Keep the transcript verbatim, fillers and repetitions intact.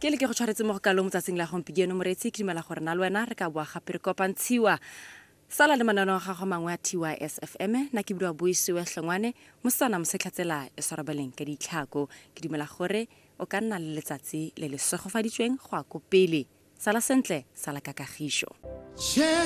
ke le ke go tshwaretse mo go kalong motsatsing la gompieno moretsi ke dimela gore na le wena re ka boa gape re kopantshiwa sala le manano ga go mangwe a T Y S F M na ke bua buisiwe hlongwane mosana mosetlhatsela e sorabaleng ka ditlhako ke dimela gore o ka nna le letsatsi le le segofaditsweng go a ko pele sala sentle sala ka kagišo.